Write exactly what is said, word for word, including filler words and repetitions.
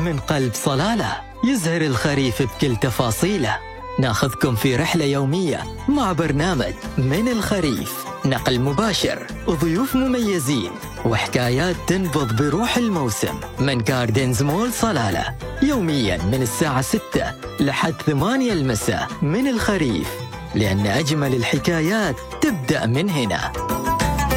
من قلب صلالة، يزهر الخريف بكل تفاصيله. ناخذكم في رحلة يومية مع برنامج من الخريف، نقل مباشر وضيوف مميزين وحكايات تنبض بروح الموسم من جاردنز مول صلالة، يوميا من الساعة ستة لحد ثمانية المساء. من الخريف، لأن أجمل الحكايات تبدأ من هنا.